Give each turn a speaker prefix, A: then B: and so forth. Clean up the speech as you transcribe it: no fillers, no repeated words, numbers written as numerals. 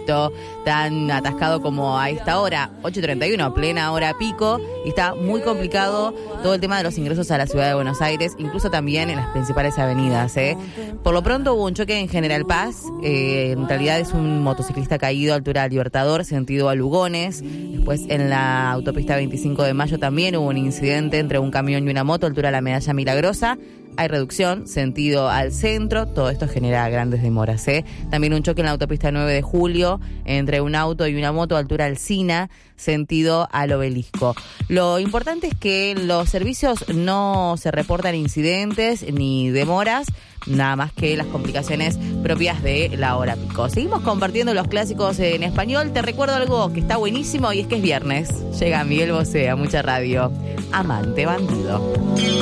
A: tránsito tan atascado como a esta hora, 8:31, plena hora pico, y está muy complicado todo el tema de los ingresos a la ciudad de Buenos Aires, incluso también en las principales avenidas. Por lo pronto hubo un choque en General Paz, en realidad es un motociclista caído a altura de Libertador, sentido a Lugones. Después en la autopista 25 de Mayo también hubo un incidente entre un camión y una moto a altura de la Medalla Milagrosa. Hay reducción, sentido al centro, todo esto genera grandes demoras. También un choque en la autopista 9 de Julio entre un auto y una moto a altura Alsina, sentido al Obelisco. Lo importante es que los servicios no se reportan incidentes ni demoras, nada más que las complicaciones propias de la hora pico. Seguimos compartiendo los clásicos en español. Te recuerdo algo que está buenísimo y es que es viernes. Llega Miguel Bosé a Mucha Radio. Amante bandido.